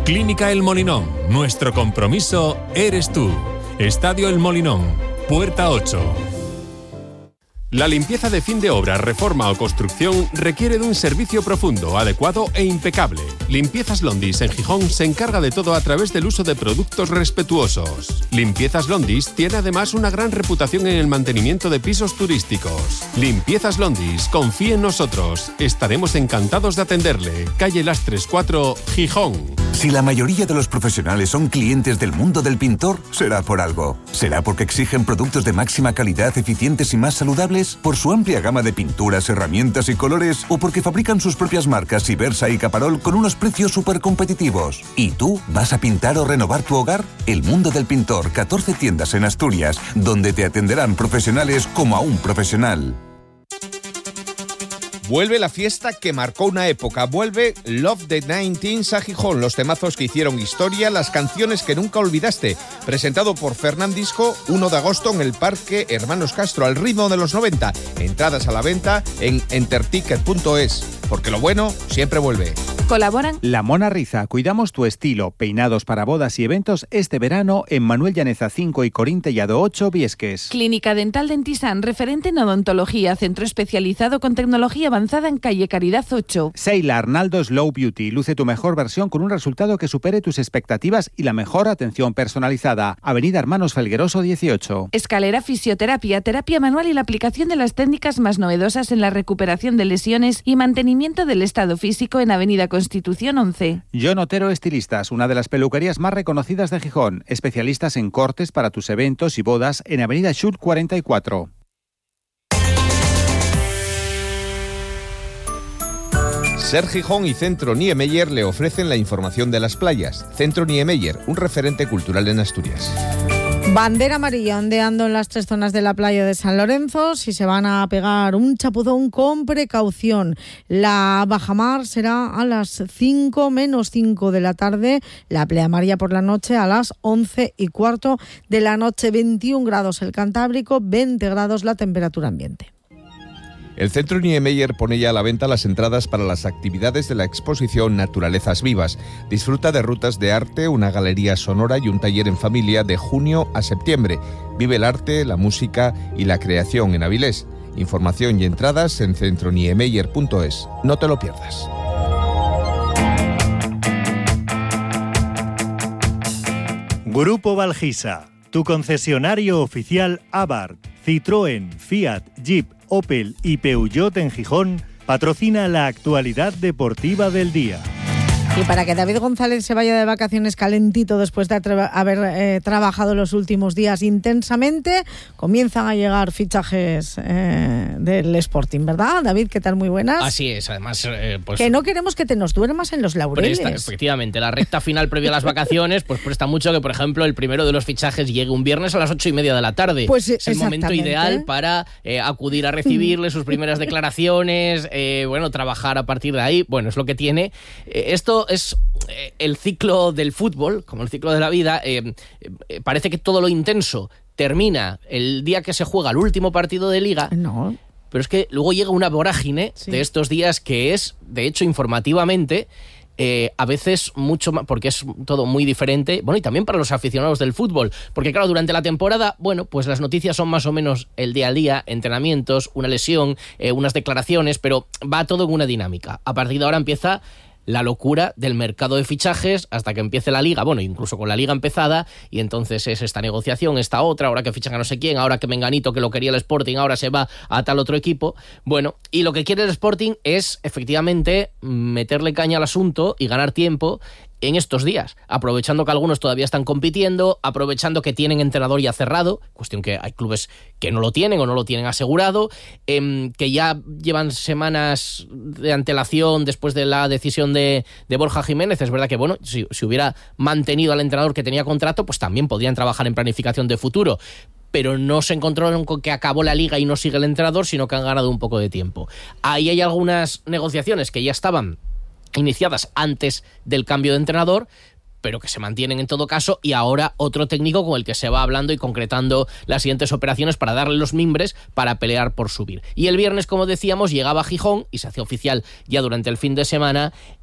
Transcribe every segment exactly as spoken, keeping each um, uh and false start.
Clínica El Molinón. Nuestro compromiso eres tú. Estadio El Molinón. Puerta ocho. La limpieza de fin de obra, reforma o construcción requiere de un servicio profundo, adecuado e impecable. Limpiezas Londis en Gijón se encarga de todo a través del uso de productos respetuosos. Limpiezas Londis tiene además una gran reputación en el mantenimiento de pisos turísticos. Limpiezas Londis, confíe en nosotros. Estaremos encantados de atenderle. Calle Lastres cuatro, Gijón. Si la mayoría de los profesionales son clientes del mundo del pintor, será por algo. ¿Será porque exigen productos de máxima calidad, eficientes y más saludables? ¿Por su amplia gama de pinturas, herramientas y colores? ¿O porque fabrican sus propias marcas Ibersa y Caparol con unos precios súper competitivos? ¿Y tú vas a pintar o renovar tu hogar? El mundo del pintor, catorce tiendas en Asturias, donde te atenderán profesionales como a un profesional. Vuelve la fiesta que marcó una época. Vuelve Love the Nineteens a Gijón. Los temazos que hicieron historia, las canciones que nunca olvidaste. Presentado por Fernandisco, uno de agosto en el Parque Hermanos Castro, al ritmo de los noventa. Entradas a la venta en enterticket punto es. Porque lo bueno siempre vuelve. Colaboran La Mona Riza, cuidamos tu estilo. Peinados para bodas y eventos este verano en Manuel Llaneza cinco y Corintellado ocho, Viesques. Clínica Dental Dentisan, referente en odontología, centro especializado con tecnología avanzada en calle Caridad ocho. Seila Arnaldo Slow Beauty, luce tu mejor versión con un resultado que supere tus expectativas y la mejor atención personalizada. Avenida Hermanos Felgueroso dieciocho. Escalera Fisioterapia, terapia manual y la aplicación de las técnicas más novedosas en la recuperación de lesiones y mantenimiento del estado físico en Avenida Constitución once. John Otero Estilistas, una de las peluquerías más reconocidas de Gijón, especialistas en cortes para tus eventos y bodas en Avenida Schult cuarenta y cuatro. Ser Gijón y Centro Niemeyer le ofrecen la información de las playas. Centro Niemeyer, un referente cultural en Asturias. Bandera amarilla ondeando en las tres zonas de la playa de San Lorenzo. Si se van a pegar un chapuzón, con precaución. La bajamar será a las cinco menos cinco de la tarde. La pleamar por la noche a las once y cuarto de la noche. veintiún grados el Cantábrico, veinte grados la temperatura ambiente. El Centro Niemeyer pone ya a la venta las entradas para las actividades de la exposición Naturalezas Vivas. Disfruta de rutas de arte, una galería sonora y un taller en familia de junio a septiembre. Vive el arte, la música y la creación en Avilés. Información y entradas en centro niemeyer punto es. No te lo pierdas. Grupo Valgisa, tu concesionario oficial Abarth, Citroën, Fiat, Jeep, Opel y Peugeot en Gijón, patrocina la actualidad deportiva del día. Y para que David González se vaya de vacaciones calentito después de tra- haber eh, trabajado los últimos días intensamente, comienzan a llegar fichajes eh, del Sporting, ¿verdad? David, ¿qué tal? Muy buenas. Así es, además... Eh, pues, que no queremos que te nos duermas en los laureles. Presta, efectivamente, la recta final previa a las vacaciones, pues presta mucho que, por ejemplo, el primero de los fichajes llegue un viernes a las ocho y media de la tarde. Pues es el momento ideal para eh, acudir a recibirle sus primeras declaraciones, eh, bueno, trabajar a partir de ahí. Bueno, es lo que tiene. Eh, esto es eh, el ciclo del fútbol, como el ciclo de la vida. Eh, eh, parece que todo lo intenso termina el día que se juega el último partido de Liga. No. Pero es que luego llega una vorágine sí. de estos días que es, de hecho, informativamente, eh, a veces mucho más, porque es todo muy diferente, bueno, y también para los aficionados del fútbol, porque claro, durante la temporada, bueno, pues las noticias son más o menos el día a día, entrenamientos, una lesión, eh, unas declaraciones, pero va todo en una dinámica. A partir de ahora empieza la locura del mercado de fichajes hasta que empiece la liga, bueno, incluso con la liga empezada, y entonces es esta negociación, esta otra, ahora que fichan a no sé quién, ahora que Menganito, que lo quería el Sporting, ahora se va a tal otro equipo. Bueno, y lo que quiere el Sporting es efectivamente meterle caña al asunto y ganar tiempo en estos días, aprovechando que algunos todavía están compitiendo, aprovechando que tienen entrenador ya cerrado, cuestión que hay clubes que no lo tienen o no lo tienen asegurado, eh, que ya llevan semanas de antelación después de la decisión de, de Borja Jiménez. Es verdad que, bueno, si, si hubiera mantenido al entrenador que tenía contrato, pues también podrían trabajar en planificación de futuro, pero no se encontraron con que acabó la liga y no sigue el entrenador, sino que han ganado un poco de tiempo. Ahí hay algunas negociaciones que ya estaban iniciadas antes del cambio de entrenador, pero que se mantienen en todo caso, y ahora otro técnico con el que se va hablando y concretando las siguientes operaciones para darle los mimbres para pelear por subir. Y el viernes, como decíamos, llegaba a Gijón y se hacía oficial ya durante el fin de semana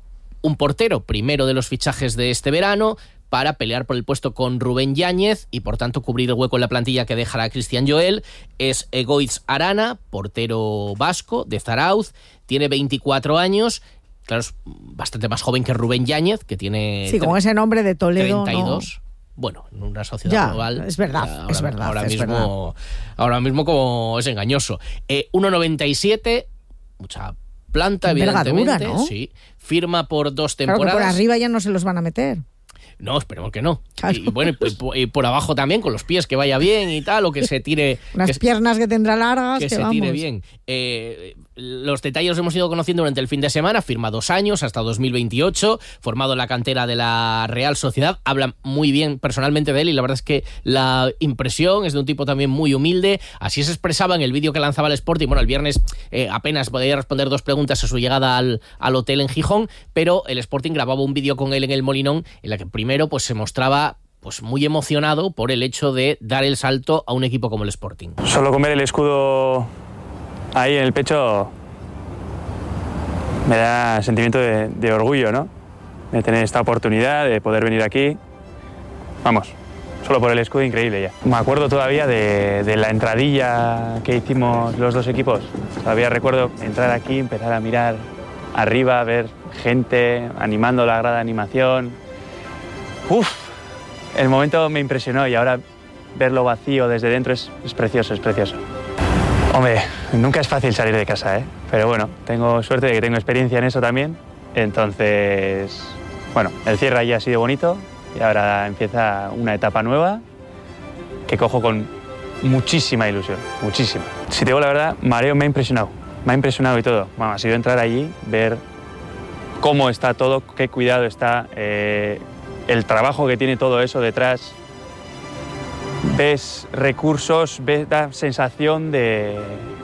un portero, primero de los fichajes de este verano, para pelear por el puesto con Rubén Yáñez y por tanto cubrir el hueco en la plantilla que dejará Cristian Joel. Es Egoitz Arana, portero vasco de Zarauz, tiene veinticuatro años, claro, es bastante más joven que Rubén Yáñez, que tiene... Sí, con ese nombre de Toledo, treinta y dos. ¿no? Bueno, en una sociedad ya, global... es verdad, ahora, es verdad, ahora es mismo, verdad. Ahora mismo como es engañoso. Eh, uno noventa y siete, mucha planta, evidentemente. ¿No? Sí, firma por dos Claro temporadas. que por arriba ya no se los van a meter. No, esperemos que no. Claro. Y bueno, y por, y por abajo también, con los pies, que vaya bien y tal, o que se tire... Las que, piernas que tendrá largas, que, que se vamos. tire bien. Eh, los detalles los hemos ido conociendo durante el fin de semana. Firma dos años, hasta dos mil veintiocho, formado en la cantera de la Real Sociedad. Hablan muy bien personalmente de él y la verdad es que la impresión es de un tipo también muy humilde. Así se expresaba en el vídeo que lanzaba el Sporting. Bueno, el viernes eh, apenas podía responder dos preguntas a su llegada al, al hotel en Gijón, pero el Sporting grababa un vídeo con él en el Molinón, en la que primero pues se mostraba pues muy emocionado por el hecho de dar el salto a un equipo como el Sporting. Solo con ver el escudo ahí en el pecho me da sentimiento de, de orgullo, ¿no? De tener esta oportunidad, de poder venir aquí. Vamos, solo por el escudo increíble ya. Me acuerdo todavía de, de la entradilla que hicimos los dos equipos. Todavía recuerdo entrar aquí, empezar a mirar arriba, ver gente animando la grada de animación. Uf, el momento me impresionó y ahora verlo vacío desde dentro es, es precioso, es precioso. Hombre, nunca es fácil salir de casa, ¿eh? Pero bueno, tengo suerte de que tengo experiencia en eso también. Entonces, bueno, el cierre allí ha sido bonito y ahora empieza una etapa nueva que cojo con muchísima ilusión, muchísima. Si te digo la verdad, Mareo me ha impresionado, me ha impresionado y todo. Bueno, ha sido entrar allí, ver cómo está todo, qué cuidado está, eh, el trabajo que tiene todo eso detrás. Ves recursos, ves la sensación de,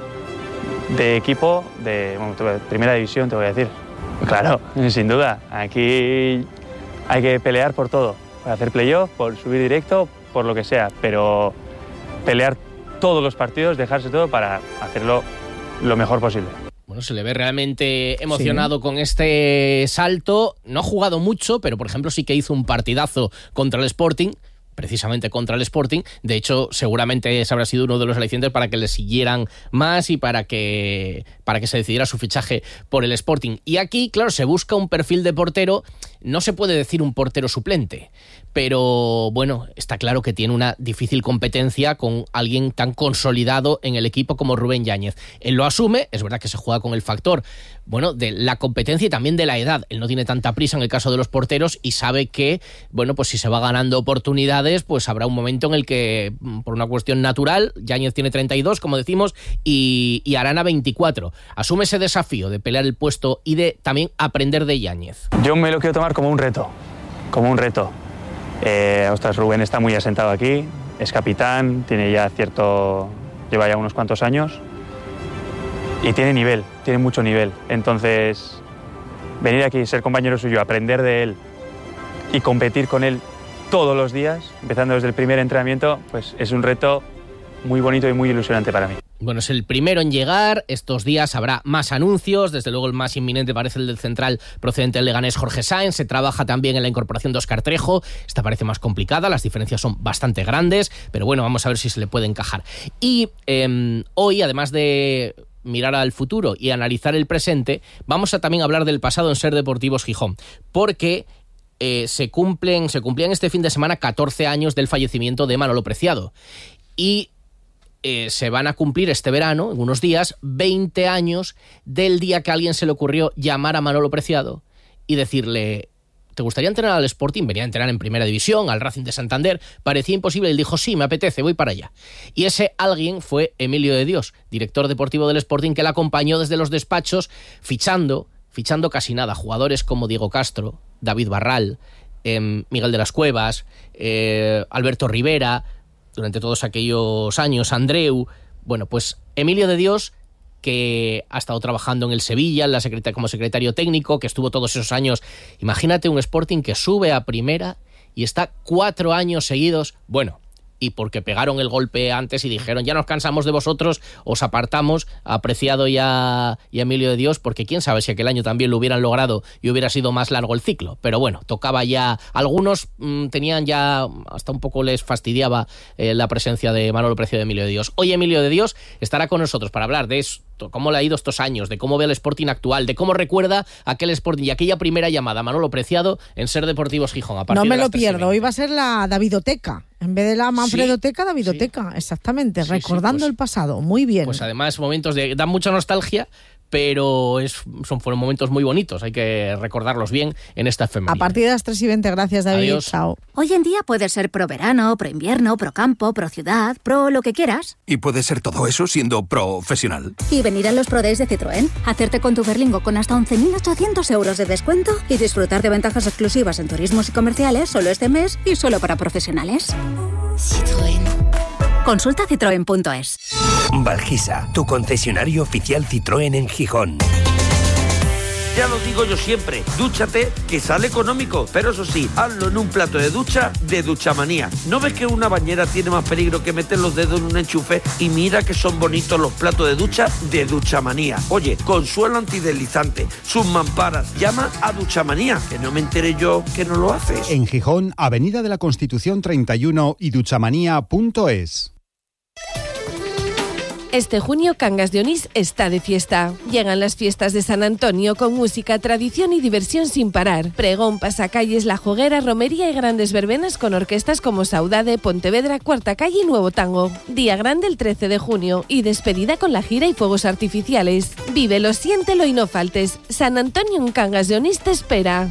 de equipo de bueno, primera división, te voy a decir. Claro, sin duda, aquí hay que pelear por todo, por hacer playoff, por subir directo, por lo que sea, pero pelear todos los partidos, dejarse todo para hacerlo lo mejor posible. Bueno, se le ve realmente emocionado sí. con este salto. No ha jugado mucho, pero por ejemplo sí que hizo un partidazo contra el Sporting, precisamente contra el Sporting. De hecho, seguramente ese habrá sido uno de los alicientes para que le siguieran más y para que, para que se decidiera su fichaje por el Sporting. Y aquí, claro, se busca un perfil de portero, no se puede decir un portero suplente, pero bueno, está claro que tiene una difícil competencia con alguien tan consolidado en el equipo como Rubén Yáñez. Él lo asume, es verdad que se juega con el factor, bueno, de la competencia y también de la edad. Él no tiene tanta prisa en el caso de los porteros y sabe que, bueno, pues si se va ganando oportunidades, pues habrá un momento en el que, por una cuestión natural, Yáñez tiene treinta y dos, como decimos, y, y Arana veinticuatro. Asume ese desafío de pelear el puesto y de también aprender de Yáñez. Yo me lo quiero tomar como un reto, como un reto. Eh, ostras, Rubén está muy asentado aquí, es capitán, tiene ya cierto, lleva ya unos cuantos años y tiene nivel, tiene mucho nivel. Entonces, venir aquí, ser compañero suyo, aprender de él y competir con él todos los días, empezando desde el primer entrenamiento, pues es un reto muy bonito y muy ilusionante para mí. Bueno, es el primero en llegar. Estos días habrá más anuncios. Desde luego el más inminente parece el del central procedente del Leganés, Jorge Sáenz. Se trabaja también en la incorporación de Óscar Trejo. Esta parece más complicada, las diferencias son bastante grandes, pero bueno, vamos a ver si se le puede encajar. Y eh, hoy, además de mirar al futuro y analizar el presente, vamos a también hablar del pasado en Ser Deportivos Gijón, porque eh, se cumplen, se cumplían este fin de semana catorce años del fallecimiento de Manolo Preciado. Y Eh, se van a cumplir este verano, en unos días, veinte años del día que a alguien se le ocurrió llamar a Manolo Preciado y decirle: ¿te gustaría entrenar al Sporting? Venía a entrenar en Primera División, al Racing de Santander, parecía imposible. Él dijo: sí, me apetece, voy para allá. Y ese alguien fue Emilio de Dios, director deportivo del Sporting, que le acompañó desde los despachos, fichando, fichando casi nada, jugadores como Diego Castro, David Barral, eh, Miguel de las Cuevas, eh, Alberto Rivera, durante todos aquellos años, Andreu. Bueno, pues Emilio de Dios, que ha estado trabajando en el Sevilla en la secreta- como secretario técnico, que estuvo todos esos años. Imagínate un Sporting que sube a primera y está cuatro años seguidos. Bueno, y porque pegaron el golpe antes y dijeron ya nos cansamos de vosotros, os apartamos a Preciado y a, y a Emilio de Dios, porque quién sabe si aquel año también lo hubieran logrado y hubiera sido más largo el ciclo. Pero bueno, tocaba ya, algunos mmm, tenían ya, hasta un poco les fastidiaba eh, la presencia de Manolo Preciado y Emilio de Dios. Hoy Emilio de Dios estará con nosotros para hablar de esto, cómo le ha ido estos años, de cómo ve el Sporting actual, de cómo recuerda aquel Sporting y aquella primera llamada a Manolo Preciado en Ser Deportivos Gijón. A no me lo pierdo, hoy va a ser la Davidoteca. En vez de la Manfredoteca, sí, Davidoteca, sí. Exactamente, sí, recordando sí, pues, el pasado, muy bien. Pues además momentos de dan mucha nostalgia, pero es, son, fueron momentos muy bonitos, hay que recordarlos bien en esta efeméride. A partir de las tres y veinte, gracias David, Adiós. Chao. Hoy en día puedes ser pro verano, pro invierno, pro campo, pro ciudad, pro lo que quieras. Y puedes ser todo eso siendo profesional. Y venir a los Pro Days de Citroën, hacerte con tu Berlingo con hasta once mil ochocientos euros de descuento y disfrutar de ventajas exclusivas en turismos y comerciales solo este mes y solo para profesionales. Citroën. Consulta citroen punto es. Valgisa, tu concesionario oficial Citroën en Gijón. Ya lo digo yo siempre, dúchate que sale económico, pero eso sí, hazlo en un plato de ducha de Duchamanía. ¿No ves que una bañera tiene más peligro que meter los dedos en un enchufe? Y mira que son bonitos los platos de ducha de Duchamanía. Oye, con suelo antideslizante, sus mamparas, llama a Duchamanía, que no me enteré yo que no lo haces. En Gijón, Avenida de la Constitución treinta y uno y duchamanía punto es. Este junio Cangas de Onís está de fiesta. Llegan las fiestas de San Antonio con música, tradición y diversión sin parar. Pregón, pasacalles, La Joguera, romería y grandes verbenas con orquestas como Saudade, Pontevedra, Cuarta Calle y Nuevo Tango. Día grande el trece de junio y despedida con la gira y fuegos artificiales. Vívelo, siéntelo y no faltes. San Antonio en Cangas de Onís te espera.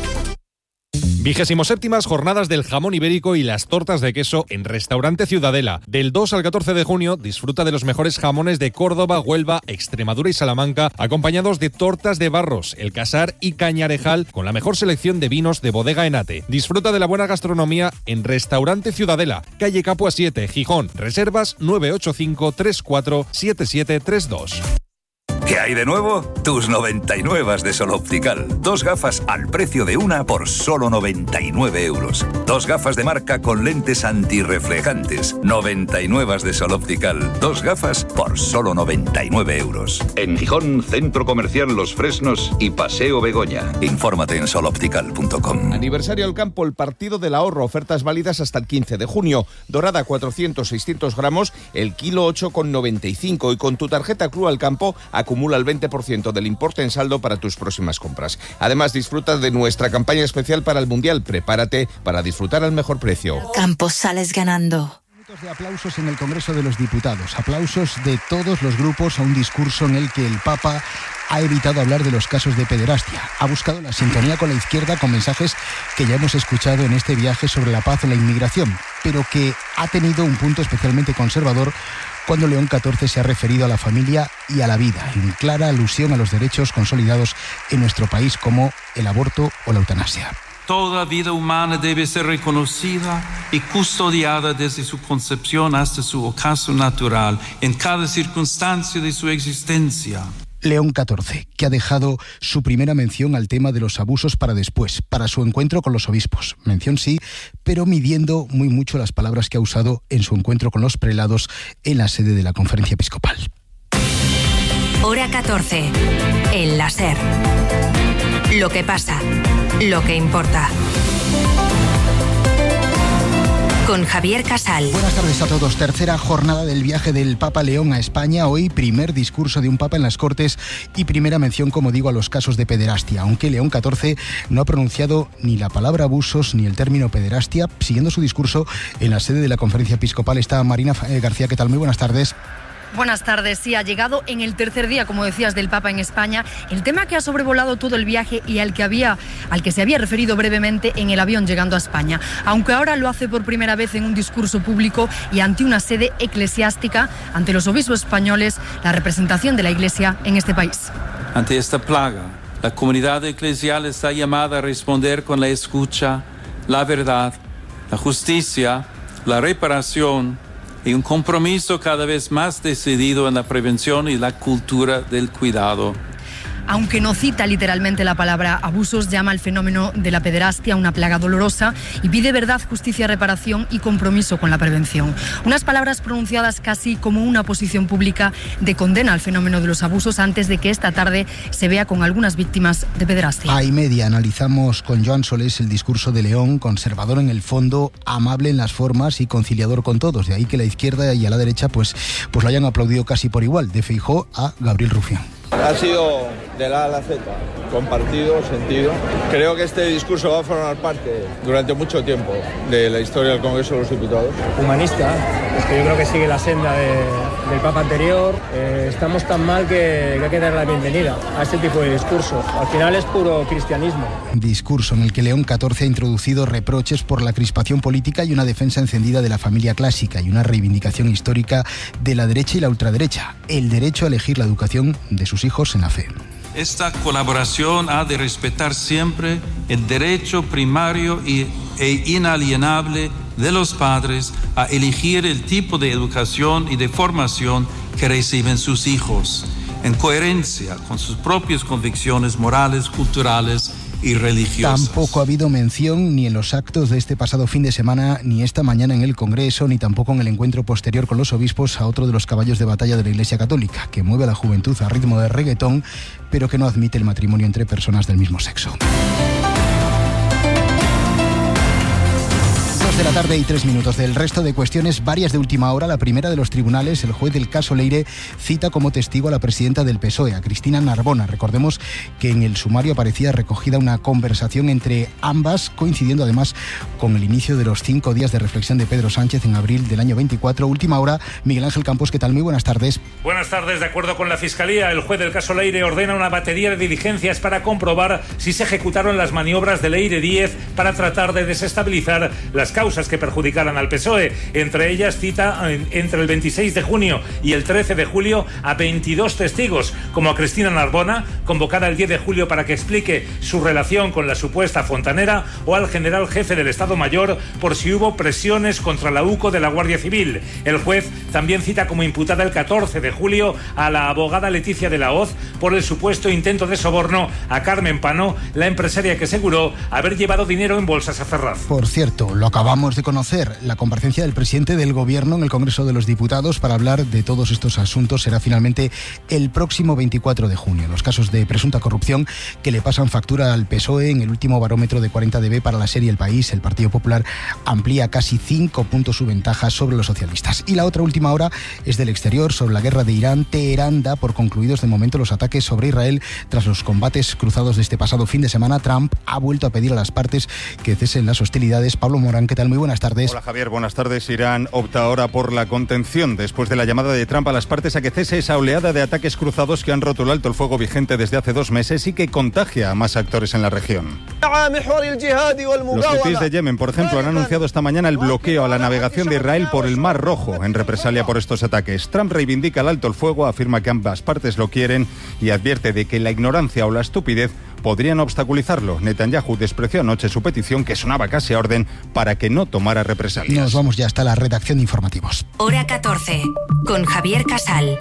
Vigésimo séptimas jornadas del jamón ibérico y las tortas de queso en Restaurante Ciudadela. Del dos al catorce de junio disfruta de los mejores jamones de Córdoba, Huelva, Extremadura y Salamanca, acompañados de tortas de Barros, El Casar y Cañarejal, con la mejor selección de vinos de Bodega Enate. Disfruta de la buena gastronomía en Restaurante Ciudadela, calle Capua siete, Gijón. Reservas nueve ocho cinco tres cuatro siete siete tres dos. ¿Qué hay de nuevo? Tus noventa y nueve de Sol Optical. Dos gafas al precio de una por solo noventa y nueve euros. Dos gafas de marca con lentes antirreflejantes. noventa y nueve de Sol Optical. Dos gafas por solo noventa y nueve euros. En Gijón, Centro Comercial Los Fresnos y Paseo Begoña. Infórmate en sol optical punto com. Aniversario al campo, el partido del ahorro. Ofertas válidas hasta el quince de junio. Dorada cuatrocientos seiscientos gramos, el kilo ocho con noventa y cinco. Y con tu tarjeta Club al Campo acumula el veinte por ciento del importe en saldo para tus próximas compras. Además, disfruta de nuestra campaña especial para el Mundial. Prepárate para disfrutar al mejor precio. Campos, sales ganando. De aplausos en el Congreso de los Diputados, aplausos de todos los grupos a un discurso en el que el Papa ha evitado hablar de los casos de pederastia. Ha buscado la sintonía con la izquierda con mensajes que ya hemos escuchado en este viaje sobre la paz o la inmigración, pero que ha tenido un punto especialmente conservador cuando León catorce se ha referido a la familia y a la vida, en clara alusión a los derechos consolidados en nuestro país como el aborto o la eutanasia. Toda vida humana debe ser reconocida y custodiada desde su concepción hasta su ocaso natural, en cada circunstancia de su existencia. León catorce, que ha dejado su primera mención al tema de los abusos para después, para su encuentro con los obispos. Mención sí, pero midiendo muy mucho las palabras que ha usado en su encuentro con los prelados en la sede de la Conferencia Episcopal. Hora catorce, el láser. Lo que pasa, lo que importa. Con Javier Casal. Buenas tardes a todos. Tercera jornada del viaje del Papa León a España. Hoy primer discurso de un Papa en las Cortes y primera mención, como digo, a los casos de pederastia. Aunque León catorce no ha pronunciado ni la palabra abusos ni el término pederastia. Siguiendo su discurso en la sede de la Conferencia Episcopal está Marina García. ¿Qué tal? Muy buenas tardes. Buenas tardes. Sí, ha llegado en el tercer día, como decías, del Papa en España, el tema que ha sobrevolado todo el viaje y al que había, al que se había referido brevemente en el avión llegando a España. Aunque ahora lo hace por primera vez en un discurso público y ante una sede eclesiástica, ante los obispos españoles, la representación de la Iglesia en este país. Ante esta plaga, la comunidad eclesial está llamada a responder con la escucha, la verdad, la justicia, la reparación y un compromiso cada vez más decidido en la prevención y la cultura del cuidado. aunque no cita literalmente la palabra abusos, llama al fenómeno de la pederastia una plaga dolorosa y pide verdad, justicia, reparación y compromiso con la prevención. Unas palabras pronunciadas casi como una posición pública de condena al fenómeno de los abusos antes de que esta tarde se vea con algunas víctimas de pederastia. A y media analizamos con Joan Solés el discurso de León, conservador en el fondo, amable en las formas y conciliador con todos. De ahí que la izquierda y a la derecha pues, pues lo hayan aplaudido casi por igual, de Feijóo a Gabriel Rufián. Ha sido de la A a la Z, compartido, sentido. Creo que este discurso va a formar parte durante mucho tiempo de la historia del Congreso de los Diputados. Humanista, es que yo creo que sigue la senda de, del Papa anterior. Eh, estamos tan mal que, que hay que dar la bienvenida a este tipo de discurso. Al final es puro cristianismo. Discurso en el que León catorce ha introducido reproches por la crispación política y una defensa encendida de la familia clásica y una reivindicación histórica de la derecha y la ultraderecha. El derecho a elegir la educación de sus hijos en la fe. Esta colaboración ha de respetar siempre el derecho primario y, e inalienable de los padres a elegir el tipo de educación y de formación que reciben sus hijos, en coherencia con sus propias convicciones morales, culturales y religiosas. Tampoco ha habido mención ni en los actos de este pasado fin de semana, ni esta mañana en el Congreso, ni tampoco en el encuentro posterior con los obispos a otro de los caballos de batalla de la Iglesia Católica, que mueve a la juventud a ritmo de reggaetón, pero que no admite el matrimonio entre personas del mismo sexo. De la tarde y tres minutos. Del resto de cuestiones, varias de última hora. La primera de los tribunales, el juez del caso Leire cita como testigo a la presidenta del P S O E, a Cristina Narbona. Recordemos que en el sumario aparecía recogida una conversación entre ambas, coincidiendo además con el inicio de los cinco días de reflexión de Pedro Sánchez en abril del año veinticuatro. Última hora, Miguel Ángel Campos, ¿qué tal? Muy buenas tardes. Buenas tardes. De acuerdo con la Fiscalía, el juez del caso Leire ordena una batería de diligencias para comprobar si se ejecutaron las maniobras de Leire Díez para tratar de desestabilizar las causas que perjudicaran al P S O E. Entre ellas cita entre el veintiséis de junio y el trece de julio a veintidós testigos, como a Cristina Narbona, convocada el diez de julio para que explique su relación con la supuesta fontanera, o al general jefe del Estado Mayor por si hubo presiones contra la U C O de la Guardia Civil. El juez también cita como imputada el catorce de julio a la abogada Leticia de la Hoz por el supuesto intento de soborno a Carmen Pano, la empresaria que aseguró haber llevado dinero en bolsas a Ferraz. Por cierto, lo acabamos de conocer, la comparecencia del presidente del Gobierno en el Congreso de los Diputados para hablar de todos estos asuntos será finalmente el próximo veinticuatro de junio. Los casos de presunta corrupción que le pasan factura al P S O E. En el último barómetro de cuarenta D B para la serie El País, el Partido Popular amplía casi cinco puntos su ventaja sobre los socialistas. Y la otra última hora es del exterior, sobre la guerra de Irán. Teherán da por concluidos de momento los ataques sobre Israel tras los combates cruzados de este pasado fin de semana. Trump ha vuelto a pedir a las partes que cesen las hostilidades. Pablo Morán, ¿qué tal? Muy buenas tardes. Hola Javier, buenas tardes. Irán opta ahora por la contención después de la llamada de Trump a las partes a que cese esa oleada de ataques cruzados que han roto el alto el fuego vigente desde hace dos meses y que contagia a más actores en la región. Los hutíes de Yemen, por ejemplo, han anunciado esta mañana el bloqueo a la navegación de Israel por el Mar Rojo en represalia por estos ataques. Trump reivindica el alto el fuego, afirma que ambas partes lo quieren y advierte de que la ignorancia o la estupidez podrían obstaculizarlo. Netanyahu despreció anoche su petición, que sonaba casi a orden, para que no tomara represalias. Nos vamos ya hasta la redacción de informativos. Hora catorce, con Javier Casal.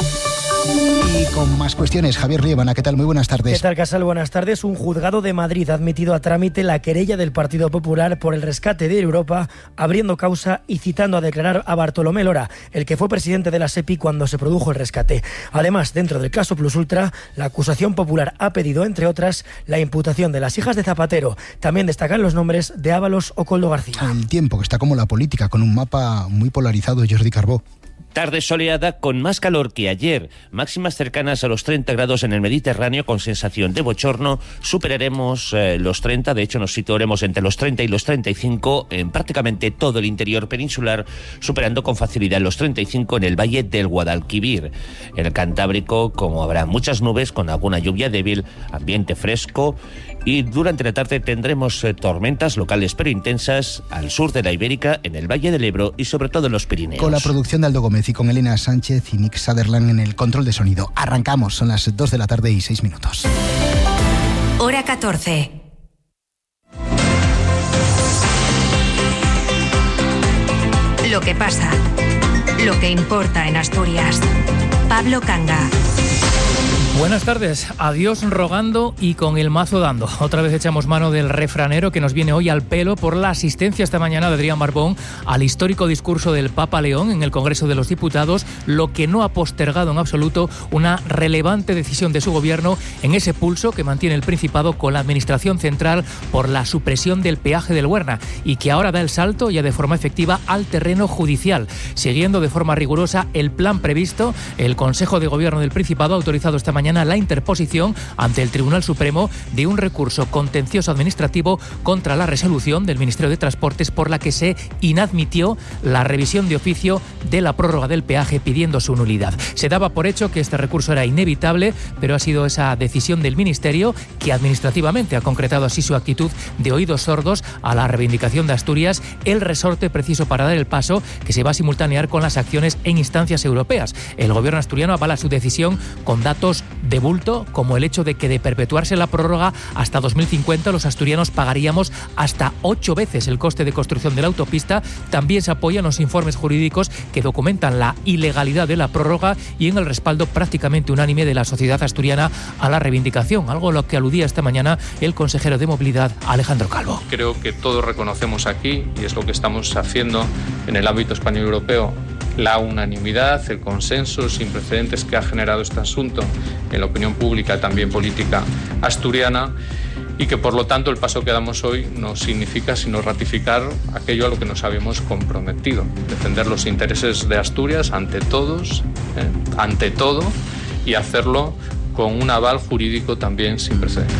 Y con más cuestiones, Javier Riebana, ¿qué tal? Muy buenas tardes. ¿Qué tal, Casal? Buenas tardes. Un juzgado de Madrid ha admitido a trámite la querella del Partido Popular por el rescate de Europa, abriendo causa y citando a declarar a Bartolomé Lora, el que fue presidente de la SEPI cuando se produjo el rescate. Además, dentro del caso Plus Ultra, la acusación popular ha pedido, entre otras, la imputación de las hijas de Zapatero. También destacan los nombres de Ábalos o Koldo García. El tiempo, que está como la política, con un mapa muy polarizado. Jordi Carbó. Tarde soleada con más calor que ayer, máximas cercanas a los treinta grados en el Mediterráneo con sensación de bochorno. Superaremos eh, los treinta, de hecho nos situaremos entre los treinta y los treinta y cinco en prácticamente todo el interior peninsular, superando con facilidad los treinta y cinco en el valle del Guadalquivir. En el Cantábrico, como habrá muchas nubes con alguna lluvia débil, ambiente fresco, y durante la tarde tendremos eh, tormentas locales pero intensas al sur de la Ibérica, en el Valle del Ebro y sobre todo en los Pirineos. Con la producción de Aldo Gómez y con Elena Sánchez y Nick Sutherland en el control de sonido. Arrancamos, son las dos de la tarde y seis minutos. Hora catorce. Lo que pasa, lo que importa en Asturias. Pablo Canga. Buenas tardes. Adiós rogando y con el mazo dando. Otra vez echamos mano del refranero que nos viene hoy al pelo por la asistencia esta mañana de Adrián Barbón al histórico discurso del Papa León en el Congreso de los Diputados, lo que no ha postergado en absoluto una relevante decisión de su gobierno en ese pulso que mantiene el Principado con la Administración Central por la supresión del peaje del Huerna y que ahora da el salto ya de forma efectiva al terreno judicial. Siguiendo de forma rigurosa el plan previsto, el Consejo de Gobierno del Principado ha autorizado esta mañana la interposición ante el Tribunal Supremo de un recurso contencioso administrativo contra la resolución del Ministerio de Transportes por la que se inadmitió la revisión de oficio de la prórroga del peaje pidiendo su nulidad. Se daba por hecho que este recurso era inevitable, pero ha sido esa decisión del Ministerio que administrativamente ha concretado así su actitud de oídos sordos a la reivindicación de Asturias, el resorte preciso para dar el paso que se va a simultanear con las acciones en instancias europeas. El gobierno asturiano avala su decisión con datos de bulto, como el hecho de que de perpetuarse la prórroga hasta dos mil cincuenta los asturianos pagaríamos hasta ocho veces el coste de construcción de la autopista. También se apoyan los informes jurídicos que documentan la ilegalidad de la prórroga y en el respaldo prácticamente unánime de la sociedad asturiana a la reivindicación, algo a lo que aludía esta mañana el consejero de Movilidad, Alejandro Calvo. Creo que todos reconocemos aquí, y es lo que estamos haciendo en el ámbito español y europeo, la unanimidad, el consenso sin precedentes que ha generado este asunto en la opinión pública, también política asturiana, y que por lo tanto el paso que damos hoy no significa sino ratificar aquello a lo que nos habíamos comprometido, defender los intereses de Asturias ante todos, eh, ante todo, y hacerlo con un aval jurídico también sin precedentes.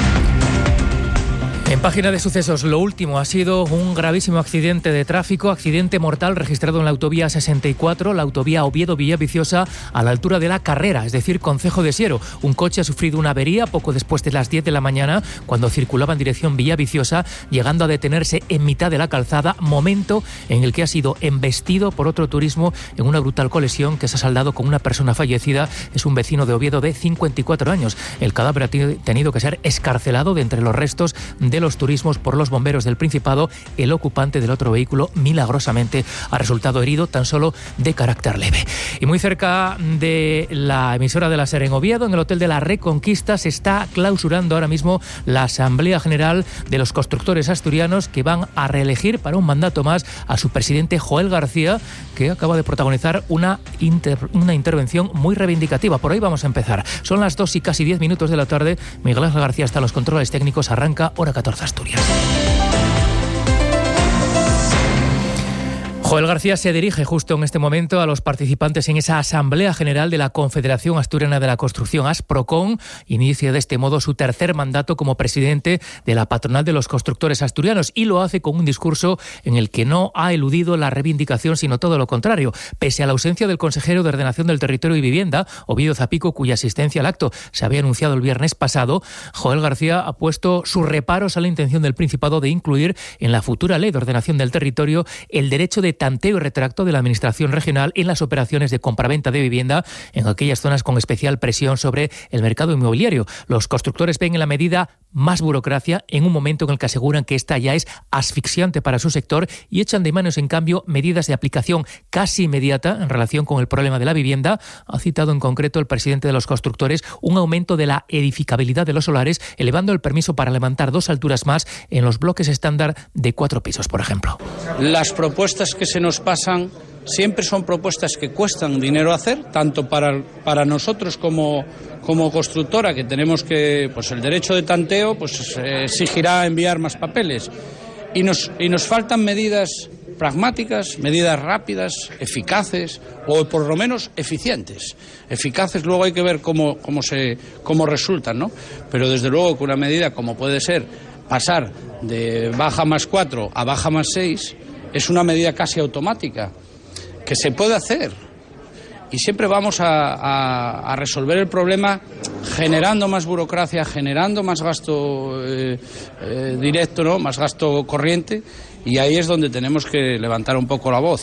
En página de sucesos, lo último ha sido un gravísimo accidente de tráfico, accidente mortal registrado en la autovía sesenta y cuatro, la autovía Oviedo-Villaviciosa, a la altura de La Carrera, es decir, concejo de Siero. Un coche ha sufrido una avería poco después de las diez de la mañana, cuando circulaba en dirección Villaviciosa, llegando a detenerse en mitad de la calzada, momento en el que ha sido embestido por otro turismo en una brutal colisión que se ha saldado con una persona fallecida. Es un vecino de Oviedo de cincuenta y cuatro años. El cadáver ha tenido que ser escarcelado de entre los restos de los turismos por los bomberos del Principado. El ocupante del otro vehículo milagrosamente ha resultado herido, tan solo de carácter leve. Y muy cerca de la emisora de la SER en Oviedo, en el Hotel de la Reconquista, se está clausurando ahora mismo la Asamblea General de los Constructores Asturianos, que van a reelegir para un mandato más a su presidente Joel García, que acaba de protagonizar una, inter, una intervención muy reivindicativa. Por ahí vamos a empezar. Son las dos y casi diez minutos de la tarde. Miguel Ángel García está en los controles técnicos. Arranca Hora catorce Asturias. Joel García se dirige justo en este momento a los participantes en esa Asamblea General de la Confederación Asturiana de la Construcción, ASPROCON. Inicia de este modo su tercer mandato como presidente de la patronal de los constructores asturianos, y lo hace con un discurso en el que no ha eludido la reivindicación, sino todo lo contrario. Pese a la ausencia del consejero de Ordenación del Territorio y Vivienda, Ovidio Zapico, cuya asistencia al acto se había anunciado el viernes pasado, Joel García ha puesto sus reparos a la intención del Principado de incluir en la futura Ley de Ordenación del Territorio el derecho de tanteo y retracto de la Administración regional en las operaciones de compraventa de vivienda en aquellas zonas con especial presión sobre el mercado inmobiliario. Los constructores ven en la medida más burocracia en un momento en el que aseguran que esta ya es asfixiante para su sector y echan de manos, en cambio, medidas de aplicación casi inmediata en relación con el problema de la vivienda. Ha citado en concreto el presidente de los constructores un aumento de la edificabilidad de los solares, elevando el permiso para levantar dos alturas más en los bloques estándar de cuatro pisos, por ejemplo. Las propuestas que se nos pasan siempre son propuestas que cuestan dinero hacer, tanto para, para nosotros como, como constructora, que tenemos que, pues el derecho de tanteo pues eh, exigirá enviar más papeles. Y nos, y nos faltan medidas pragmáticas, medidas rápidas, eficaces o por lo menos eficientes. Eficaces luego hay que ver cómo, cómo, se, cómo resultan, ¿no? Pero desde luego que una medida como puede ser pasar de baja más cuatro a baja más seis es una medida casi automática, que se puede hacer. Y siempre vamos a, a, a resolver el problema generando más burocracia, generando más gasto eh, eh, directo, ¿no? Más gasto corriente, y ahí es donde tenemos que levantar un poco la voz.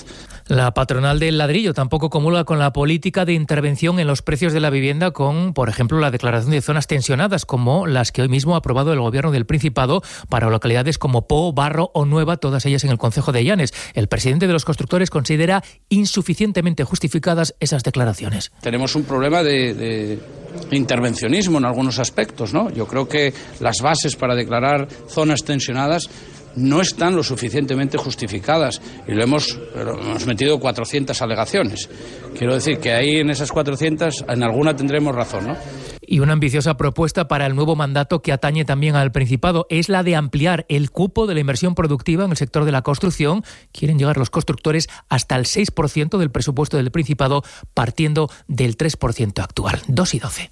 La patronal del ladrillo tampoco comulga con la política de intervención en los precios de la vivienda con, por ejemplo, la declaración de zonas tensionadas como las que hoy mismo ha aprobado el Gobierno del Principado para localidades como Po, Barro o Nueva, todas ellas en el concejo de Llanes. El presidente de los constructores considera insuficientemente justificadas esas declaraciones. Tenemos un problema de, de intervencionismo en algunos aspectos, ¿no? Yo creo que las bases para declarar zonas tensionadas no están lo suficientemente justificadas y lo hemos, hemos metido cuatrocientas alegaciones. Quiero decir que ahí en esas cuatrocientas en alguna tendremos razón, ¿no? Y una ambiciosa propuesta para el nuevo mandato que atañe también al Principado es la de ampliar el cupo de la inversión productiva en el sector de la construcción. Quieren llegar los constructores hasta el seis por ciento del presupuesto del Principado, partiendo del tres por ciento actual. dos y doce.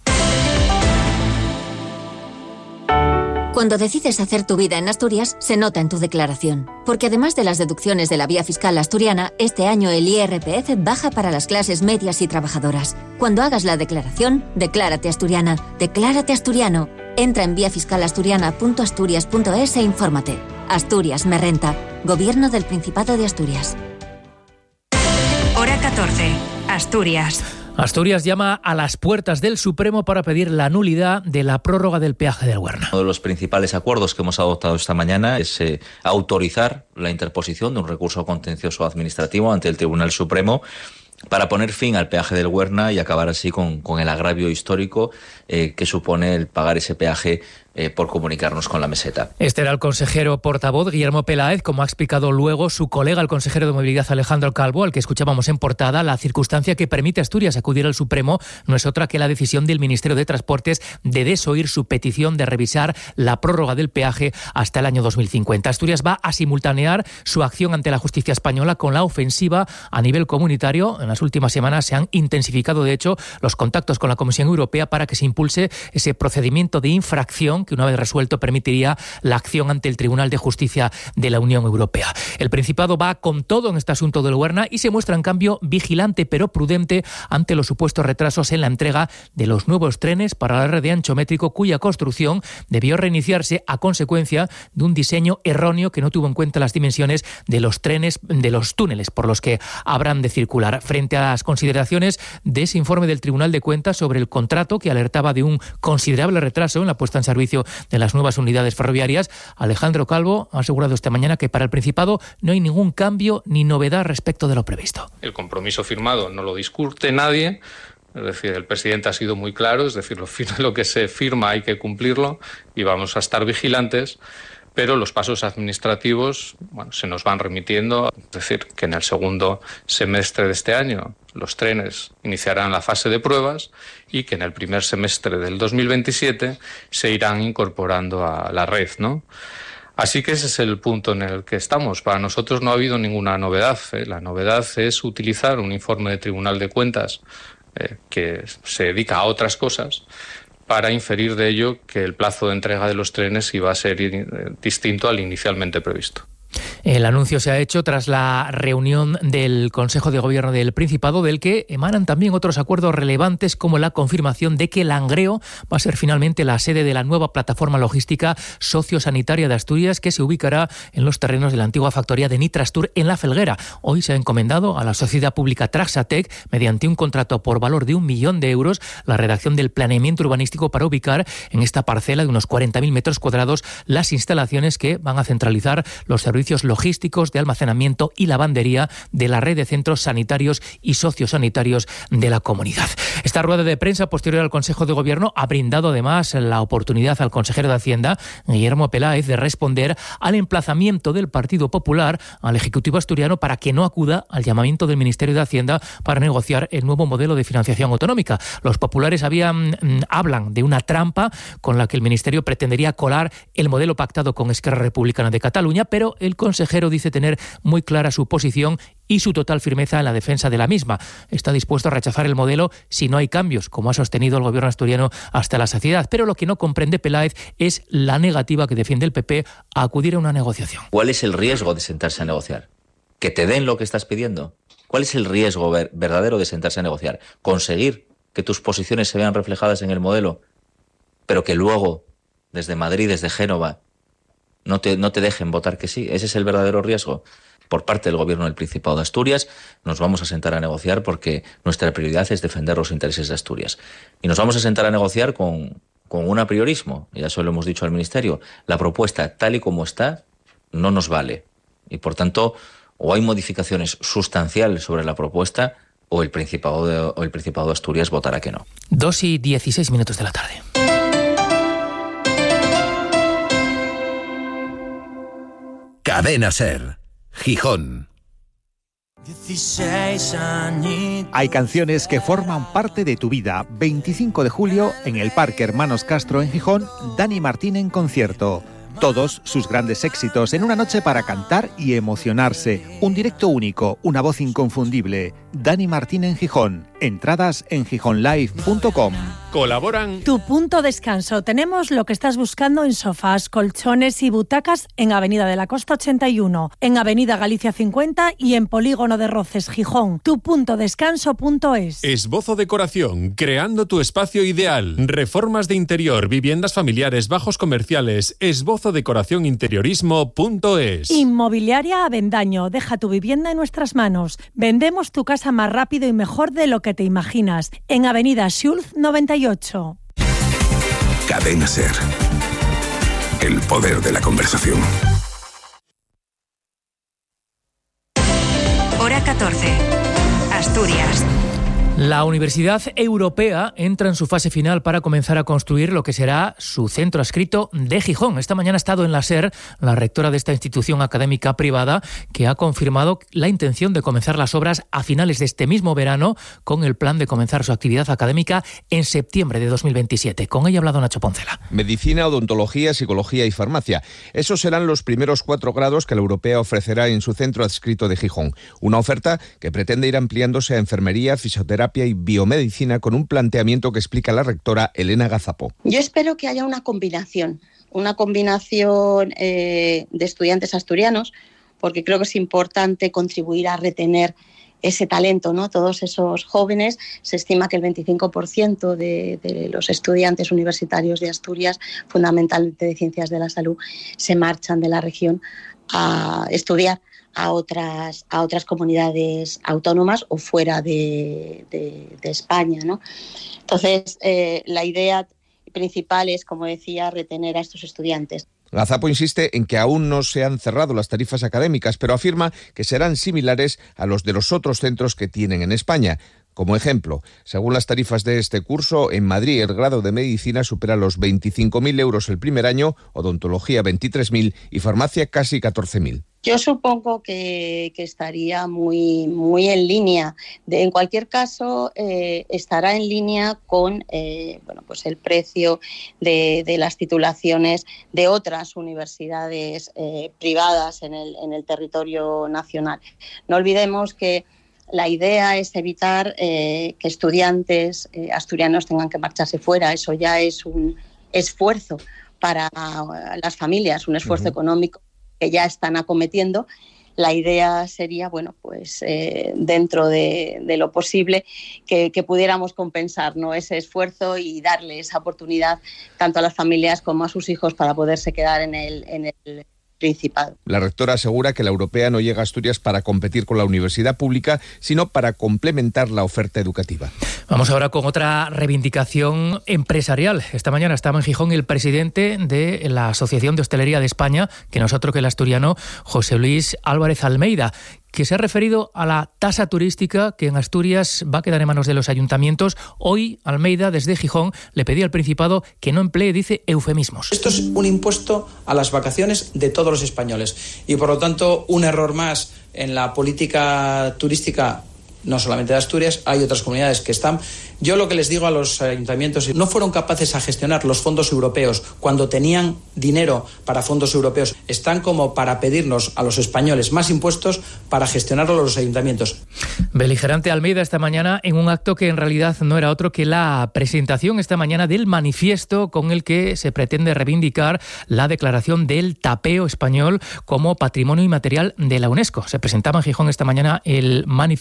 Cuando decides hacer tu vida en Asturias, se nota en tu declaración. Porque además de las deducciones de la vía fiscal asturiana, este año el I R P F baja para las clases medias y trabajadoras. Cuando hagas la declaración, declárate asturiana, declárate asturiano. Entra en vía fiscal asturiana punto asturias punto es e infórmate. Asturias me renta. Gobierno del Principado de Asturias. Hora catorce. Asturias. Asturias llama a las puertas del Supremo para pedir la nulidad de la prórroga del peaje del Huerna. Uno de los principales acuerdos que hemos adoptado esta mañana es eh, autorizar la interposición de un recurso contencioso administrativo ante el Tribunal Supremo para poner fin al peaje del Huerna y acabar así con, con el agravio histórico eh, que supone el pagar ese peaje eh, por comunicarnos con la meseta. Este era el consejero portavoz Guillermo Peláez, como ha explicado luego su colega, el consejero de Movilidad Alejandro Calvo, al que escuchábamos en portada. La circunstancia que permite a Asturias acudir al Supremo no es otra que la decisión del Ministerio de Transportes de desoír su petición de revisar la prórroga del peaje hasta el año dos mil cincuenta. Asturias va a simultanear su acción ante la justicia española con la ofensiva a nivel comunitario. En las últimas semanas se han intensificado, de hecho, los contactos con la Comisión Europea para que se impulse ese procedimiento de infracción que, una vez resuelto, permitiría la acción ante el Tribunal de Justicia de la Unión Europea. El Principado va con todo en este asunto del Huerna y se muestra, en cambio, vigilante pero prudente ante los supuestos retrasos en la entrega de los nuevos trenes para la red de ancho métrico, cuya construcción debió reiniciarse a consecuencia de un diseño erróneo que no tuvo en cuenta las dimensiones de los trenes, de los túneles por los que habrán de circular. Frente a las consideraciones de ese informe del Tribunal de Cuentas sobre el contrato que alertaba de un considerable retraso en la puesta en servicio de las nuevas unidades ferroviarias, Alejandro Calvo ha asegurado esta mañana que para el Principado no hay ningún cambio ni novedad respecto de lo previsto. El compromiso firmado no lo discute nadie. Es decir, el presidente ha sido muy claro, es decir, lo, lo que se firma hay que cumplirlo y vamos a estar vigilantes. Pero los pasos administrativos, bueno, se nos van remitiendo. Es decir, que en el segundo semestre de este año los trenes iniciarán la fase de pruebas y que en el primer semestre del dos mil veintisiete se irán incorporando a la red, ¿no? Así que ese es el punto en el que estamos. Para nosotros no ha habido ninguna novedad, ¿eh? La novedad es utilizar un informe de Tribunal de Cuentas eh, que se dedica a otras cosas, para inferir de ello que el plazo de entrega de los trenes iba a ser distinto al inicialmente previsto. El anuncio se ha hecho tras la reunión del Consejo de Gobierno del Principado, del que emanan también otros acuerdos relevantes, como la confirmación de que Langreo va a ser finalmente la sede de la nueva plataforma logística sociosanitaria de Asturias, que se ubicará en los terrenos de la antigua factoría de Nitrastur en La Felguera. Hoy se ha encomendado a la sociedad pública Traxatec, mediante un contrato por valor de un millón de euros, la redacción del planeamiento urbanístico para ubicar en esta parcela de unos cuarenta mil metros cuadrados las instalaciones que van a centralizar los servicios logísticos de almacenamiento y lavandería de la red de centros sanitarios y sociosanitarios de la comunidad. Esta rueda de prensa posterior al Consejo de Gobierno ha brindado además la oportunidad al consejero de Hacienda, Guillermo Peláez, de responder al emplazamiento del Partido Popular al Ejecutivo asturiano para que no acuda al llamamiento del Ministerio de Hacienda para negociar el nuevo modelo de financiación autonómica. Los populares habían, hablan de una trampa con la que el Ministerio pretendería colar el modelo pactado con Esquerra Republicana de Cataluña, pero el consejero dice tener muy clara su posición y su total firmeza en la defensa de la misma. Está dispuesto a rechazar el modelo si no hay cambios, como ha sostenido el gobierno asturiano hasta la saciedad. Pero lo que no comprende Peláez es la negativa que defiende el P P a acudir a una negociación. ¿Cuál es el riesgo de sentarse a negociar? ¿Que te den lo que estás pidiendo? ¿Cuál es el riesgo ver- verdadero de sentarse a negociar? ¿Conseguir que tus posiciones se vean reflejadas en el modelo, pero que luego, desde Madrid, desde Génova, no te, no te dejen votar que sí? ¿Ese es el verdadero riesgo? por parte del Gobierno del Principado de Asturias. Nos vamos a sentar a negociar porque nuestra prioridad es defender los intereses de Asturias. Y nos vamos a sentar a negociar con, con un apriorismo, ya eso lo hemos dicho al Ministerio. La propuesta tal y como está no nos vale. Y por tanto, o hay modificaciones sustanciales sobre la propuesta o el Principado de, o el Principado de Asturias votará que no. Dos y dieciséis minutos de la tarde. Cadena SER, Gijón. Hay canciones que forman parte de tu vida. veinticinco de julio, en el Parque Hermanos Castro en Gijón, Dani Martín en concierto. Todos sus grandes éxitos en una noche para cantar y emocionarse. Un directo único, una voz inconfundible. Dani Martín en Gijón. Entradas en gijón live punto com. Colaboran Tu Punto Descanso. Tenemos lo que estás buscando en sofás, colchones y butacas en Avenida de la Costa ochenta y uno, en Avenida Galicia cincuenta y en Polígono de Roces, Gijón. tu punto descanso punto es. Esbozo Decoración, creando tu espacio ideal. Reformas de interior, viviendas familiares, bajos comerciales. Esbozo Decoración Interiorismo punto es. Inmobiliaria Avendaño. Deja tu vivienda en nuestras manos. Vendemos tu casa más rápido y mejor de lo que te imaginas. En Avenida Schulz noventa y ocho. Cadena SER. El poder de la conversación. Hora catorce. Asturias. La Universidad Europea entra en su fase final para comenzar a construir lo que será su centro adscrito de Gijón. Esta mañana ha estado en la SER la rectora de esta institución académica privada, que ha confirmado la intención de comenzar las obras a finales de este mismo verano, con el plan de comenzar su actividad académica en septiembre de dos mil veintisiete. Con ella ha hablado Nacho Poncela. Medicina, odontología, psicología y farmacia. Esos serán los primeros cuatro grados que la Europea ofrecerá en su centro adscrito de Gijón. Una oferta que pretende ir ampliándose a enfermería, fisioterapia y biomedicina, con un planteamiento que explica la rectora Elena Gazapo. Yo espero que haya una combinación, una combinación eh, de estudiantes asturianos, porque creo que es importante contribuir a retener ese talento, ¿no? Todos esos jóvenes, se estima que el veinticinco por ciento de, de los estudiantes universitarios de Asturias, fundamentalmente de ciencias de la salud, se marchan de la región a estudiar a otras, a otras comunidades autónomas o fuera de, de, de España, ¿no? Entonces, eh, la idea principal es, como decía, retener a estos estudiantes. Gazapo insiste en que aún no se han cerrado las tarifas académicas, pero afirma que serán similares a los de los otros centros que tienen en España. Como ejemplo, según las tarifas de este curso, en Madrid el grado de medicina supera los veinticinco mil euros el primer año, odontología veintitrés mil y farmacia casi catorce mil. Yo supongo que, que estaría muy, muy en línea. De, en cualquier caso, eh, estará en línea con eh, bueno, pues el precio de, de las titulaciones de otras universidades eh, privadas en el, en el territorio nacional. No olvidemos que la idea es evitar eh, que estudiantes eh, asturianos tengan que marcharse fuera. Eso ya es un esfuerzo para las familias, un esfuerzo uh-huh. económico que ya están acometiendo. La idea sería, bueno, pues eh, dentro de, de lo posible, que, que pudiéramos compensar, ¿no?, ese esfuerzo y darle esa oportunidad tanto a las familias como a sus hijos para poderse quedar en el, en el Principado. La rectora asegura que la europea no llega a Asturias para competir con la universidad pública, sino para complementar la oferta educativa. Vamos ahora con otra reivindicación empresarial. Esta mañana estaba en Gijón el presidente de la Asociación de Hostelería de España, que no es otro que el asturiano José Luis Álvarez Almeida, que se ha referido a la tasa turística que en Asturias va a quedar en manos de los ayuntamientos. Hoy, Almeida, desde Gijón, le pedía al Principado que no emplee, dice, eufemismos. Esto es un impuesto a las vacaciones de todos los españoles y, por lo tanto, un error más en la política turística, no solamente de Asturias, hay otras comunidades que están. Yo lo que les digo a los ayuntamientos, no fueron capaces a gestionar los fondos europeos cuando tenían dinero para fondos europeos. Están como para pedirnos a los españoles más impuestos para gestionarlo los ayuntamientos. Beligerante Almeida esta mañana en un acto que en realidad no era otro que la presentación esta mañana del manifiesto con el que se pretende reivindicar la declaración del tapeo español como patrimonio inmaterial de la UNESCO. Se presentaba en Gijón esta mañana el manifiesto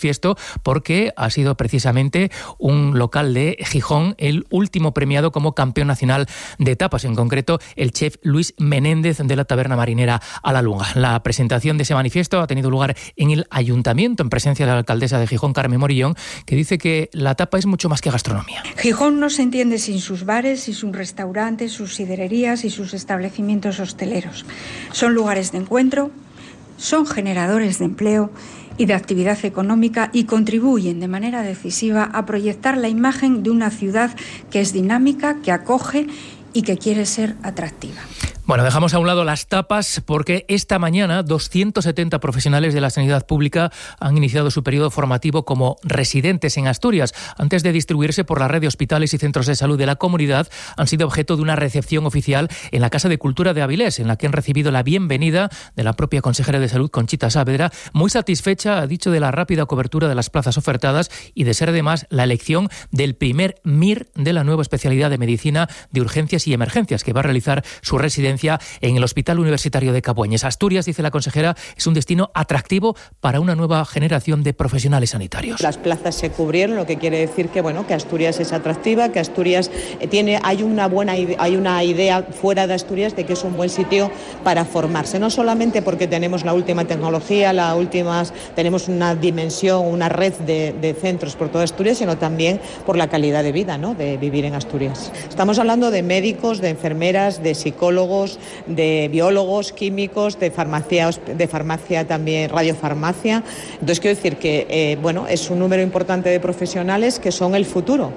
porque ha sido precisamente un local de Gijón el último premiado como campeón nacional de tapas, en concreto el chef Luis Menéndez de la taberna marinera A la Lunga. La presentación de ese manifiesto ha tenido lugar en el ayuntamiento en presencia de la alcaldesa de Gijón, Carmen Morillón, que dice que la tapa es mucho más que gastronomía. Gijón no se entiende sin sus bares, sin sus restaurantes, sus sidererías y sus establecimientos hosteleros. Son lugares de encuentro, son generadores de empleo y de actividad económica y contribuyen de manera decisiva a proyectar la imagen de una ciudad que es dinámica, que acoge y que quiere ser atractiva. Bueno, dejamos a un lado las tapas porque esta mañana doscientos setenta profesionales de la sanidad pública han iniciado su periodo formativo como residentes en Asturias. Antes de distribuirse por la red de hospitales y centros de salud de la comunidad, han sido objeto de una recepción oficial en la Casa de Cultura de Avilés, en la que han recibido la bienvenida de la propia consejera de Salud, Conchita Saavedra, muy satisfecha, ha dicho, de la rápida cobertura de las plazas ofertadas y de ser además la elección del primer M I R de la nueva especialidad de Medicina de Urgencias y Emergencias, que va a realizar su residencia en el Hospital Universitario de Cabueñes. Asturias, dice la consejera, es un destino atractivo para una nueva generación de profesionales sanitarios. Las plazas se cubrieron, lo que quiere decir que bueno, que Asturias es atractiva, que Asturias tiene, hay una buena hay una idea fuera de Asturias de que es un buen sitio para formarse, no solamente porque tenemos la última tecnología, la últimas, tenemos una dimensión, una red de, de centros por toda Asturias, sino también por la calidad de vida, ¿no?, de vivir en Asturias. Estamos hablando de médicos, de enfermeras, de psicólogos, de biólogos, químicos, de farmacia, de farmacia también, radiofarmacia. Entonces quiero decir que eh, bueno, es un número importante de profesionales que son el futuro.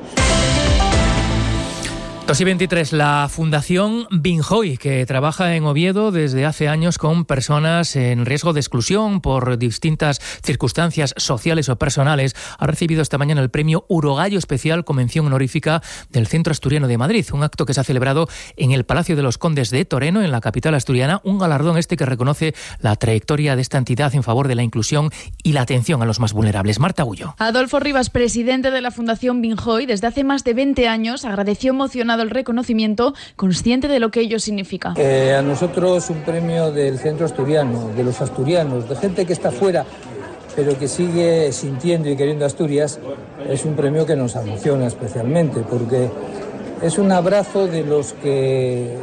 dos y veintitrés, la Fundación Binjoy, que trabaja en Oviedo desde hace años con personas en riesgo de exclusión por distintas circunstancias sociales o personales, ha recibido esta mañana el premio Urogallo Especial con mención honorífica del Centro Asturiano de Madrid, un acto que se ha celebrado en el Palacio de los Condes de Toreno, en la capital asturiana, un galardón este que reconoce la trayectoria de esta entidad en favor de la inclusión y la atención a los más vulnerables. Marta Ullo. Adolfo Rivas, presidente de la Fundación Binjoy, desde hace más de veinte años, agradeció emocionado el reconocimiento, consciente de lo que ello significa. Eh, a nosotros un premio del centro asturiano, de los asturianos, de gente que está fuera, pero que sigue sintiendo y queriendo Asturias, es un premio que nos emociona especialmente, porque es un abrazo de los que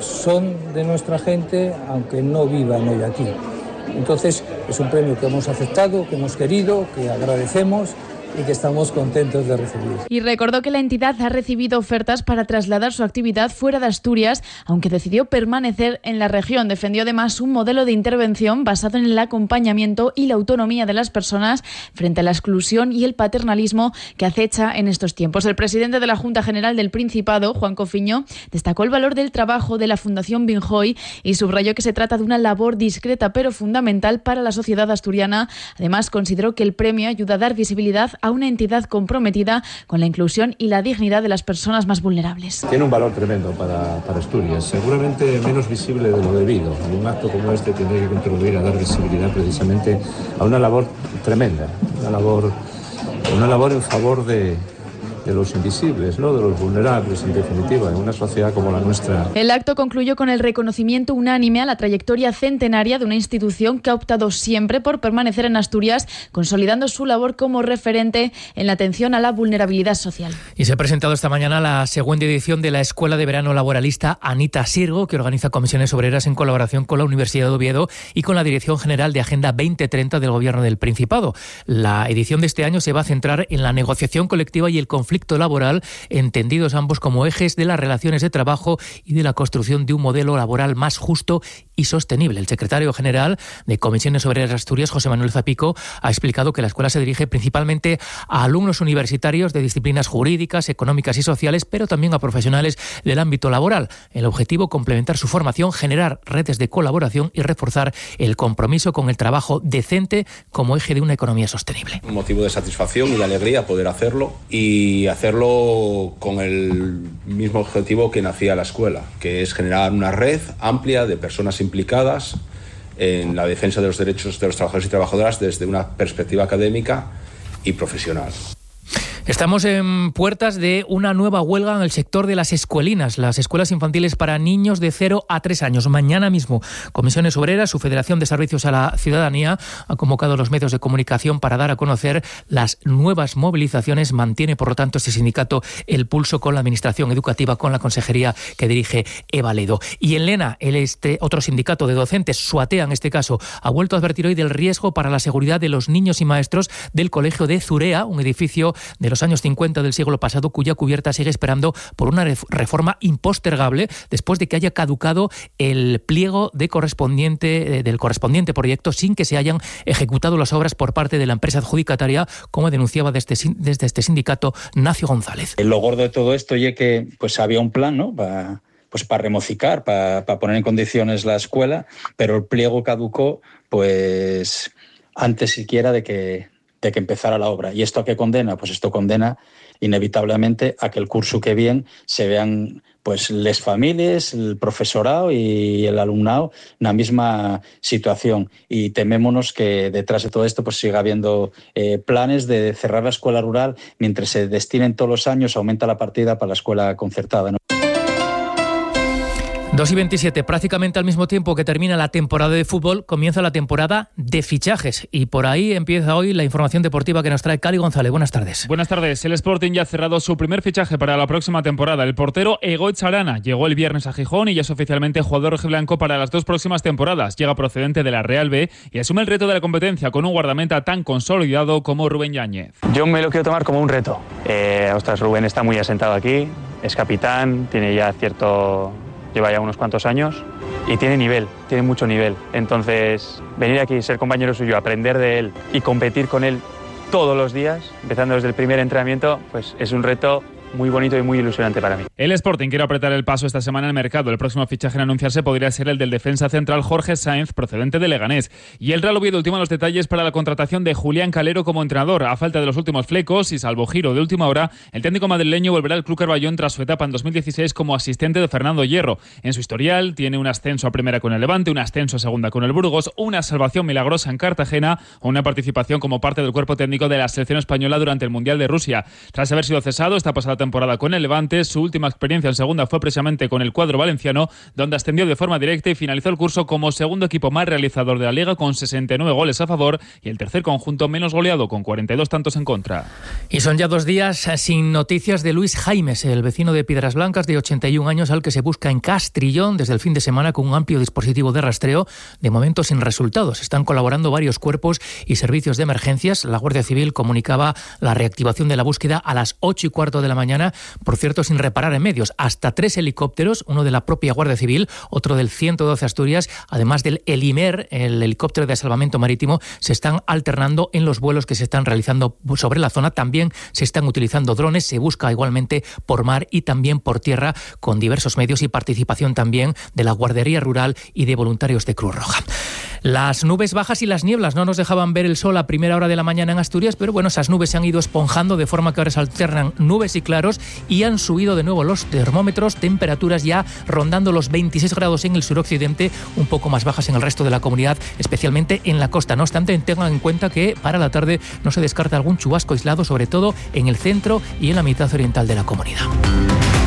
son de nuestra gente, aunque no vivan hoy aquí. Entonces, es un premio que hemos aceptado, que hemos querido, que agradecemos y que estamos contentos de recibir. Y recordó que la entidad ha recibido ofertas para trasladar su actividad fuera de Asturias, aunque decidió permanecer en la región. Defendió además un modelo de intervención basado en el acompañamiento y la autonomía de las personas frente a la exclusión y el paternalismo que acecha en estos tiempos. El presidente de la Junta General del Principado, Juan Cofiño, destacó el valor del trabajo de la Fundación Binjoy y subrayó que se trata de una labor discreta pero fundamental para la sociedad asturiana. Además, consideró que el premio ayuda a dar visibilidad a una entidad comprometida con la inclusión y la dignidad de las personas más vulnerables. Tiene un valor tremendo para, para Asturias, seguramente menos visible de lo debido. Un acto como este tiene que contribuir a dar visibilidad precisamente a una labor tremenda, una labor, una labor en favor de, de los invisibles, ¿no?, de los vulnerables, en definitiva, en una sociedad como la nuestra. El acto concluyó con el reconocimiento unánime a la trayectoria centenaria de una institución que ha optado siempre por permanecer en Asturias, consolidando su labor como referente en la atención a la vulnerabilidad social. Y se ha presentado esta mañana la segunda edición de la Escuela de Verano Laboralista Anita Sirgo, que organiza Comisiones Obreras en colaboración con la Universidad de Oviedo y con la Dirección General de Agenda veinte treinta del Gobierno del Principado. La edición de este año se va a centrar en la negociación colectiva y el conflicto laboral, entendidos ambos como ejes de las relaciones de trabajo y de la construcción de un modelo laboral más justo y sostenible. El secretario general de Comisiones Obreras Asturias, José Manuel Zapico, ha explicado que la escuela se dirige principalmente a alumnos universitarios de disciplinas jurídicas, económicas y sociales, pero también a profesionales del ámbito laboral. El objetivo, complementar su formación, generar redes de colaboración y reforzar el compromiso con el trabajo decente como eje de una economía sostenible. Un motivo de satisfacción y de alegría poder hacerlo y hacerlo con el mismo objetivo que nacía la escuela, que es generar una red amplia de personas implicadas en la defensa de los derechos de los trabajadores y trabajadoras desde una perspectiva académica y profesional. Estamos en puertas de una nueva huelga en el sector de las escuelinas, las escuelas infantiles para niños de cero a tres años. Mañana mismo, Comisiones Obreras, su Federación de Servicios a la Ciudadanía, ha convocado a los medios de comunicación para dar a conocer las nuevas movilizaciones. Mantiene, por lo tanto, este sindicato el pulso con la Administración Educativa, con la consejería que dirige Eva Ledo. Y en Lena, el este otro sindicato de docentes, SUATEA en este caso, ha vuelto a advertir hoy del riesgo para la seguridad de los niños y maestros del Colegio de Zurea, un edificio de los años cincuenta del siglo pasado, cuya cubierta sigue esperando por una reforma impostergable después de que haya caducado el pliego de correspondiente, del correspondiente proyecto sin que se hayan ejecutado las obras por parte de la empresa adjudicataria, como denunciaba desde, desde este sindicato Nacio González. Lo gordo de todo esto es que pues había un plan, ¿no?, para pues para remocicar, para, para poner en condiciones la escuela, pero el pliego caducó pues antes siquiera de que de que empezara la obra. ¿Y esto a qué condena? Pues esto condena inevitablemente a que el curso que viene se vean pues les familias, el profesorado y el alumnado en la misma situación. Y temémonos que detrás de todo esto pues siga habiendo eh, planes de cerrar la escuela rural mientras se destinen todos los años, aumenta la partida para la escuela concertada, ¿no? dos y veintisiete, prácticamente al mismo tiempo que termina la temporada de fútbol, comienza la temporada de fichajes. Y por ahí empieza hoy la información deportiva que nos trae Cali González. Buenas tardes. Buenas tardes. El Sporting ya ha cerrado su primer fichaje para la próxima temporada. El portero Egoitz Arana llegó el viernes a Gijón y ya es oficialmente jugador rojiblanco para las dos próximas temporadas. Llega procedente de la Real B y asume el reto de la competencia con un guardameta tan consolidado como Rubén Yáñez. Yo me lo quiero tomar como un reto. Eh, ostras, Rubén está muy asentado aquí, es capitán, tiene ya cierto... lleva ya unos cuantos años y tiene nivel, tiene mucho nivel. Entonces, venir aquí, ser compañero suyo, aprender de él y competir con él todos los días, empezando desde el primer entrenamiento, pues es un reto muy bonito y muy ilusionante para mí. El Sporting quiere apretar el paso esta semana en el mercado. El próximo fichaje en anunciarse podría ser el del defensa central Jorge Sáenz, procedente de Leganés. Y el Real Oviedo ultima los detalles para la contratación de Julián Calero como entrenador. A falta de los últimos flecos y salvo giro de última hora, el técnico madrileño volverá al Club Carballón tras su etapa en dos mil dieciséis como asistente de Fernando Hierro. En su historial tiene un ascenso a primera con el Levante, un ascenso a segunda con el Burgos, una salvación milagrosa en Cartagena o una participación como parte del cuerpo técnico de la selección española durante el Mundial de Rusia. Tras haber sido cesado esta pasada temporada con el Levante, su última experiencia en segunda fue precisamente con el cuadro valenciano, donde ascendió de forma directa y finalizó el curso como segundo equipo más realizador de la Liga con sesenta y nueve goles a favor y el tercer conjunto menos goleado con cuarenta y dos tantos en contra. Y son ya dos días sin noticias de Luis Jaimes, el vecino de Piedras Blancas de ochenta y un años al que se busca en Castrillón desde el fin de semana con un amplio dispositivo de rastreo, de momento sin resultados. Están colaborando varios cuerpos y servicios de emergencias. La Guardia Civil comunicaba la reactivación de la búsqueda a las ocho y cuarto de la mañana, por cierto, sin reparar en medios. Hasta tres helicópteros, uno de la propia Guardia Civil, otro del ciento doce Asturias, además del Elimer, el helicóptero de salvamento marítimo, se están alternando en los vuelos que se están realizando sobre la zona. También se están utilizando drones, se busca igualmente por mar y también por tierra con diversos medios y participación también de la Guardería Rural y de voluntarios de Cruz Roja. Las nubes bajas y las nieblas no nos dejaban ver el sol a primera hora de la mañana en Asturias, pero bueno, esas nubes se han ido esponjando de forma que ahora se alternan nubes y claros y han subido de nuevo los termómetros, temperaturas ya rondando los veintiséis grados en el suroccidente, un poco más bajas en el resto de la comunidad, especialmente en la costa. No obstante, tengan en cuenta que para la tarde no se descarta algún chubasco aislado, sobre todo en el centro y en la mitad oriental de la comunidad.